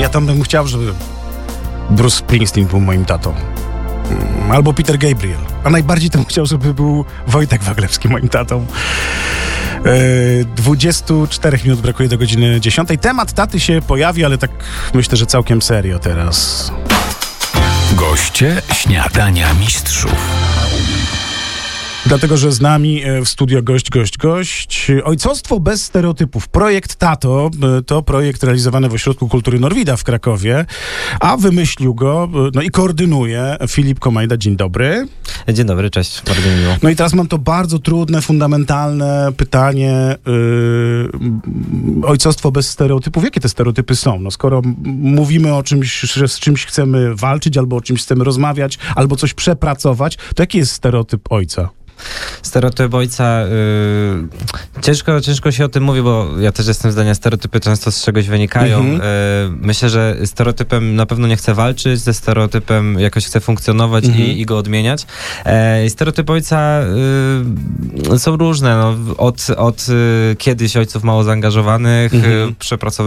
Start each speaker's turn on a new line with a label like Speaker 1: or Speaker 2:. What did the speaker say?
Speaker 1: Ja tam bym chciał, żeby Bruce Springsteen był moim tatą. Albo Peter Gabriel. A najbardziej to chciał, żeby był Wojtek Waglewski moim tatą. 24 minut brakuje do godziny 10. Temat taty się pojawi, ale tak myślę, że całkiem serio teraz.
Speaker 2: Goście Śniadania Mistrzów.
Speaker 1: Dlatego, że z nami w studio gość. Ojcostwo bez stereotypów. Projekt Tato to projekt realizowany w Ośrodku Kultury Norwida w Krakowie, a wymyślił go i koordynuje Filip Komajda. Dzień dobry.
Speaker 3: Dzień dobry, cześć, bardzo miło.
Speaker 1: No i teraz mam to bardzo trudne, fundamentalne pytanie. Ojcostwo bez stereotypów. Jakie te stereotypy są? No skoro mówimy o czymś, że z czymś chcemy walczyć, albo o czymś chcemy rozmawiać, albo coś przepracować, to jaki jest stereotyp ojca?
Speaker 3: Stereotyp ojca, ciężko się o tym mówi, bo ja też jestem zdania, stereotypy często z czegoś wynikają. Myślę, że stereotypem na pewno nie chcę walczyć, ze stereotypem jakoś chcę funkcjonować i go odmieniać. Stereotypy ojca są różne. No, od kiedyś ojców mało zaangażowanych,